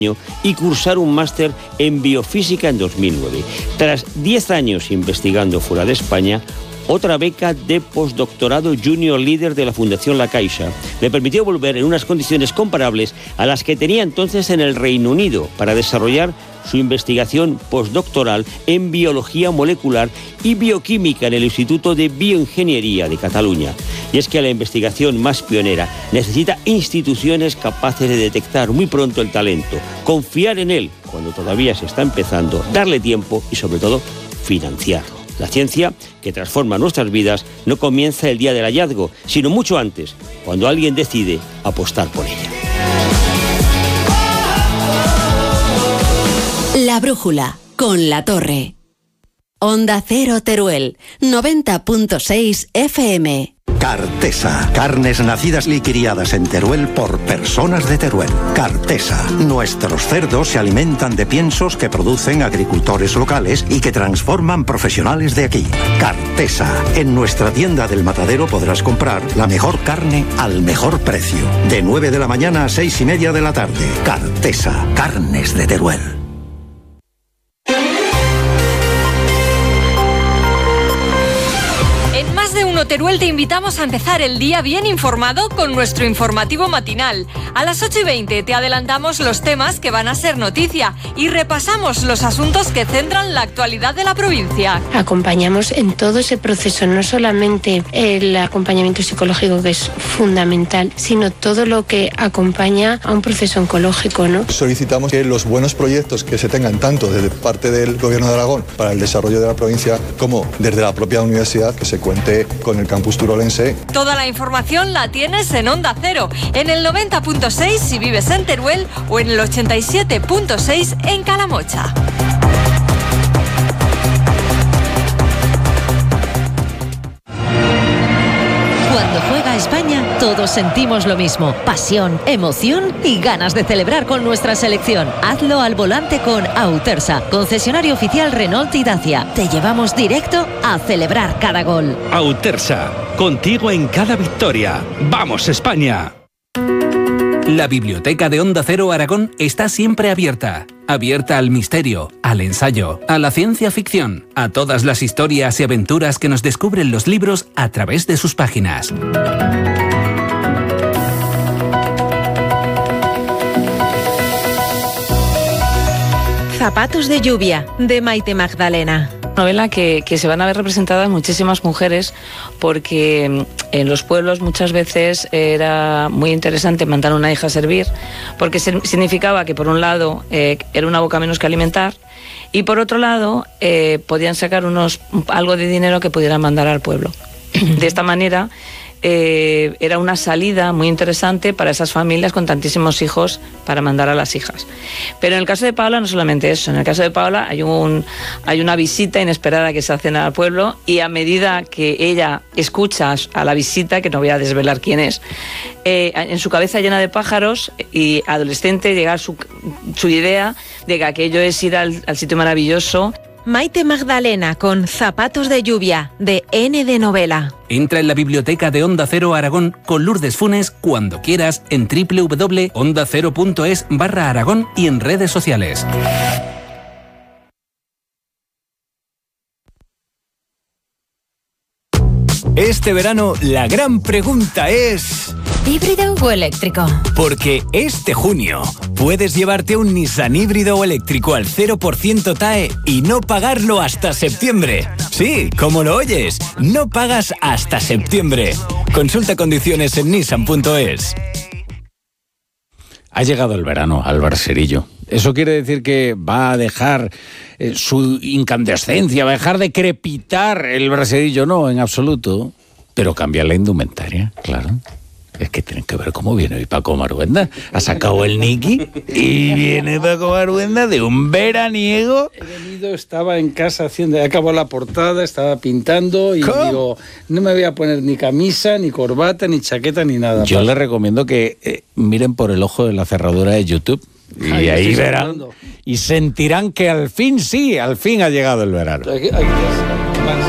y cursar un máster en biofísica en 2009. Tras 10 años investigando fuera de España, otra beca de postdoctorado Junior Líder de la Fundación La Caixa le permitió volver en unas condiciones comparables a las que tenía entonces en el Reino Unido para desarrollar su investigación postdoctoral en biología molecular y bioquímica en el Instituto de Bioingeniería de Cataluña. Y es que la investigación más pionera necesita instituciones capaces de detectar muy pronto el talento, confiar en él cuando todavía se está empezando, darle tiempo y sobre todo financiarlo. La ciencia que transforma nuestras vidas no comienza el día del hallazgo, sino mucho antes, cuando alguien decide apostar por ella. La brújula, con La Torre. Onda Cero Teruel, 90.6 FM. Cartesa, carnes nacidas y criadas en Teruel por personas de Teruel. Cartesa, nuestros cerdos se alimentan de piensos que producen agricultores locales y que transforman profesionales de aquí. Cartesa, en nuestra tienda del Matadero podrás comprar la mejor carne al mejor precio. De 9 de la mañana a 6:30 de la tarde. Cartesa, carnes de Teruel. Teruel te invitamos a empezar el día bien informado con nuestro informativo matinal. A las 8:20 te adelantamos los temas que van a ser noticia y repasamos los asuntos que centran la actualidad de la provincia. Acompañamos en todo ese proceso, no solamente el acompañamiento psicológico, que es fundamental, sino todo lo que acompaña a un proceso oncológico, ¿no? Solicitamos que los buenos proyectos que se tengan tanto desde parte del Gobierno de Aragón para el desarrollo de la provincia como desde la propia universidad, que se cuente con el campus turolense. Toda la información la tienes en Onda Cero, en el 90.6 si vives en Teruel o en el 87.6 en Calamocha. Cuando juega España, todos sentimos lo mismo: pasión, emoción y ganas de celebrar con nuestra selección. Hazlo al volante con Autersa, concesionario oficial Renault y Dacia. Te llevamos directo a celebrar cada gol. Autersa, contigo en cada victoria. ¡Vamos, España! La biblioteca de Onda Cero Aragón está siempre abierta. Abierta al misterio, al ensayo, a la ciencia ficción, a todas las historias y aventuras que nos descubren los libros a través de sus páginas. Zapatos de lluvia, de Maite Magdalena. Novela que se van a ver representadas muchísimas mujeres, porque en los pueblos muchas veces era muy interesante mandar a una hija a servir, porque significaba que por un lado era una boca menos que alimentar, y por otro lado podían sacar algo de dinero que pudieran mandar al pueblo. De esta manera era una salida muy interesante para esas familias con tantísimos hijos para mandar a las hijas. Pero en el caso de Paula no solamente eso. En el caso de Paula hay una visita inesperada que se hace al pueblo, y a medida que ella escucha a la visita, que no voy a desvelar quién es, en su cabeza llena de pájaros y adolescente llega su idea de que aquello es ir al sitio maravilloso. Maite Magdalena con Zapatos de lluvia, de N de Novela. Entra en la biblioteca de Onda Cero Aragón con Lourdes Funes cuando quieras en www.ondacero.es/Aragón y en redes sociales. Este verano la gran pregunta es... ¿híbrido o eléctrico? Porque este junio puedes llevarte un Nissan híbrido o eléctrico al 0% TAE y no pagarlo hasta septiembre. Sí, como lo oyes, no pagas hasta septiembre. Consulta condiciones en nissan.es. Ha llegado el verano al Barcerillo. ¿Eso quiere decir que va a dejar su incandescencia, va a dejar de crepitar el Barcerillo? No, en absoluto. Pero cambia la indumentaria, claro. Es que tienen que ver cómo viene hoy Paco Maruenda. Ha sacado el Niki y viene Paco Maruenda de un veraniego. He venido, estaba en casa haciendo, acabó la portada, estaba pintando y digo, no me voy a poner ni camisa, ni corbata, ni chaqueta, ni nada. Yo les recomiendo que miren por el ojo de la cerradura de YouTube y ahí verán y sentirán que al fin ha llegado el verano. Aquí